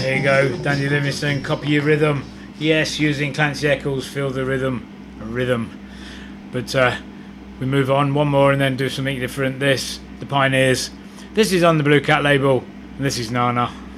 There you go, Daniel Livingstone, Copy Your Rhythm. Yes, using Clancy Eccles, Feel the Rhythm. But we move on, one more and then do something different. This, The Pioneers. This is on the Blue Cat label, and this is Nana.